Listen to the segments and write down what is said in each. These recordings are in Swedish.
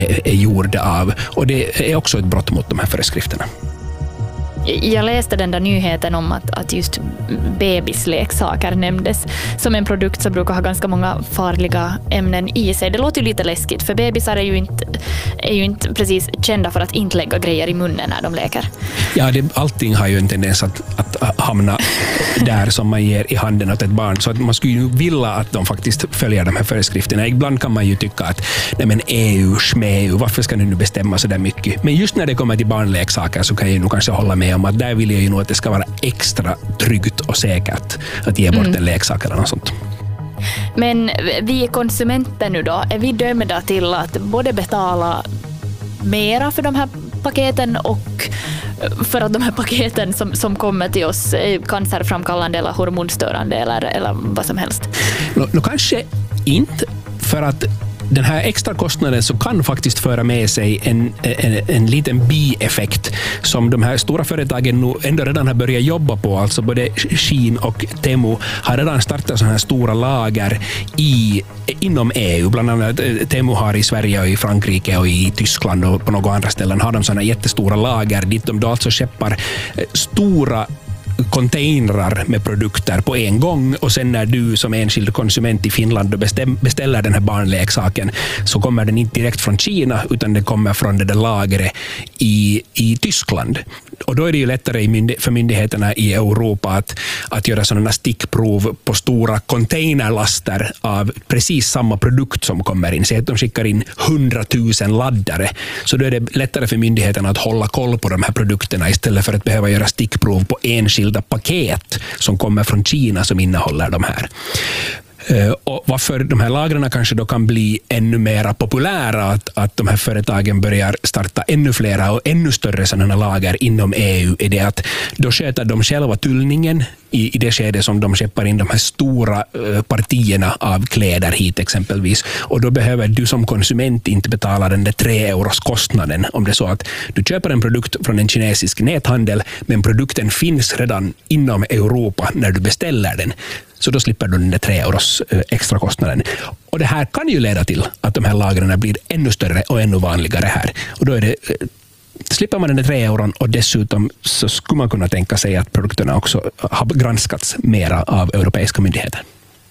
är gjorda av. Och det är också ett brott mot de här föreskrifterna. Jag läste den där nyheten om att just bebisleksaker nämndes som en produkt som brukar ha ganska många farliga ämnen i sig. Det låter ju lite läskigt, för bebisar är ju inte precis kända för att inte lägga grejer i munnen när de leker. Ja, allting har ju en tendens att hamna där som man ger i handen åt ett barn. Så att man skulle ju vilja att de faktiskt följer de här föreskrifterna. Ibland kan man ju tycka att nej men EU, schmeu, varför ska ni nu bestämma så där mycket? Men just när det kommer till barnleksaker så kan jag ju nog kanske hålla med om att där vill jag ju nog att det ska vara extra tryggt och säkert att ge bort en leksak eller något sånt. Men vi konsumenter nu då, är vi dömda till att både betala mera för de här paketen och för att de här paketen som kommer till oss är cancerframkallande eller hormonstörande eller vad som helst? Kanske inte, för att den här extra kostnaden så kan faktiskt föra med sig en liten bieffekt som de här stora företagen nu ändå redan har börjat jobba på. Alltså både Shein och Temu har redan startat sådana här stora lager inom EU. Bland annat Temu har i Sverige och i Frankrike och i Tyskland och på några andra ställen har de sådana jättestora lager dit de då alltså skeppar stora containrar med produkter på en gång, och sen när du som enskild konsument i Finland beställer den här barnleksaken så kommer den inte direkt från Kina utan den kommer från det där lagret i Tyskland. Och då är det ju lättare för myndigheterna i Europa att göra sådana stickprov på stora containerlaster av precis samma produkt som kommer in. Så att de skickar in 100 000 laddare. Så då är det lättare för myndigheterna att hålla koll på de här produkterna istället för att behöva göra stickprov på enskilda paket som kommer från Kina som innehåller de här. Och varför de här lagren kanske då kan bli ännu mer populära, att de här företagen börjar starta ännu flera och ännu större sådana lager inom EU, är det att då sköter de själva tullningen i det skede som de skeppar in de här stora partierna av kläder hit exempelvis. Och då behöver du som konsument inte betala den där 3 euros kostnaden om det är så att du köper en produkt från en kinesisk näthandel men produkten finns redan inom Europa när du beställer den. Så då slipper du den där 3 euros extra kostnaden. Och det här kan ju leda till att de här lagren blir ännu större och ännu vanligare här. Och då är det, slipper man den där 3 euron och dessutom så skulle man kunna tänka sig att produkterna också har granskats mera av europeiska myndigheter.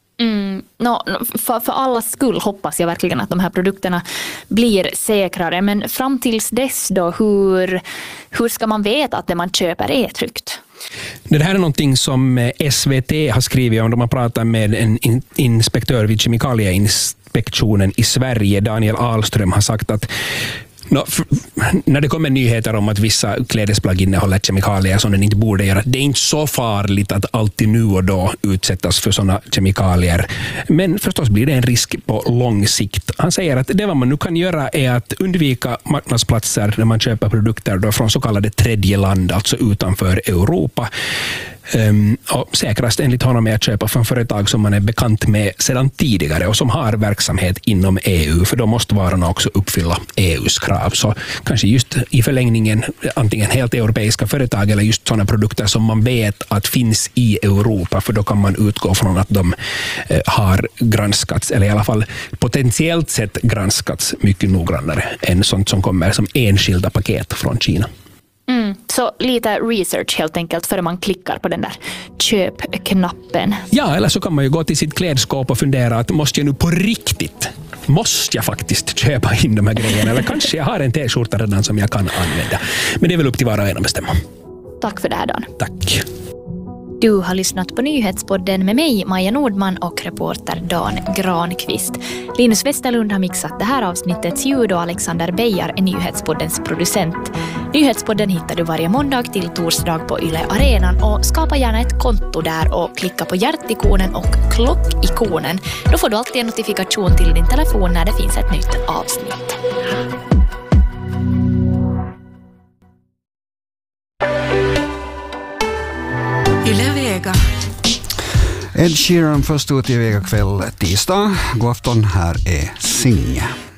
För allas skull hoppas jag verkligen att de här produkterna blir säkrare. Men fram tills dess då, hur ska man veta att det man köper är tryggt? Det här är någonting som SVT har skrivit om. De har pratat med en inspektör vid Kemikalieinspektionen i Sverige. Daniel Ahlström har sagt att när det kommer nyheter om att vissa klädesplagg innehåller kemikalier som den inte borde göra, det är inte så farligt att alltid nu och då utsättas för sådana kemikalier. Men förstås blir det en risk på lång sikt. Han säger att det vad man nu kan göra är att undvika marknadsplatser när man köper produkter då från så kallade tredje land, alltså utanför Europa. Och säkrast enligt honom är att köpa från företag som man är bekant med sedan tidigare och som har verksamhet inom EU, för då måste varorna också uppfylla EUs krav. Så kanske just i förlängningen antingen helt europeiska företag eller just sådana produkter som man vet att finns i Europa, för då kan man utgå från att de har granskats, eller i alla fall potentiellt sett granskats mycket noggrannare än sånt som kommer som enskilda paket från Kina. Så lite research helt enkelt före man klickar på den där köpknappen. Ja, eller så kan man ju gå till sitt klädskåp och fundera att måste jag nu på riktigt, måste jag faktiskt köpa in de här grejerna? Eller kanske jag har en t-skjorta redan som jag kan använda. Men det är väl upp till var och en att bestämma. Tack för det här, Dan. Tack. Du har lyssnat på Nyhetspodden med mig, Maja Nordman, och reporter Dan Granqvist. Linus Westerlund har mixat det här avsnittets ljud och Alexander Beijar är Nyhetspoddens producent. Nyhetspodden hittar du varje måndag till torsdag på Yle Arenan, och skapa gärna ett konto där och klicka på hjärtikonen och klockikonen. Då får du alltid en notifikation till din telefon när det finns ett nytt avsnitt. Yle Vega. Ed Sheeran först ut i Vega kväll tisdag. God afton, här är Singe.